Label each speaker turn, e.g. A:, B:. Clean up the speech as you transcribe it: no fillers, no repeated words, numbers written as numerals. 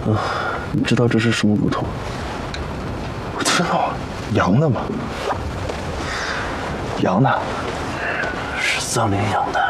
A: 你知道这是什么骨头？
B: 我知道，羊的嘛。羊呢？
A: 是藏羚羊的。